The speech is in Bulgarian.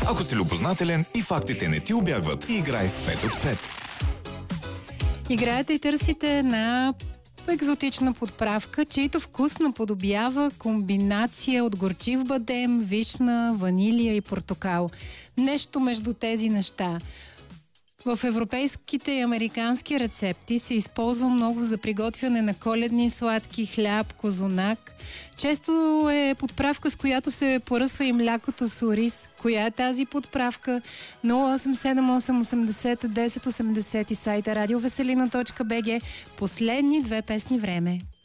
Ако си любознателен и фактите не ти убягват, играй в 5 от 5. Играете и търсите една екзотична подправка, чието вкус наподобява комбинация от горчив бадем, вишна, ванилия и портокал. Нещо между тези неща. В европейските и американски рецепти се използва много за приготвяне на коледни сладки, хляб, козунак. Често е подправка, с която се поръсва и млякото с ориз. Коя е тази подправка? 0878801080 и сайта radiovеселина.bg. Последни 2 песни време.